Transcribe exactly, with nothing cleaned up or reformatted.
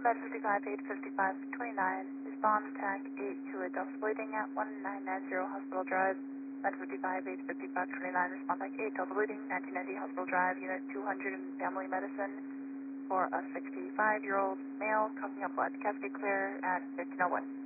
Med fifty-five, eight fifty-five, twenty-nine. Respond TAC eight to a Delta bleeding at one nine nine zero Hospital Drive. Med fifty-five, eight fifty-five, twenty-nine. Respond TAC eight Delta bleeding, nineteen ninety Hospital Drive, Unit two hundred in Family Medicine for a sixty-five-year-old male coughing up blood. Cavity clear at fifteen oh one.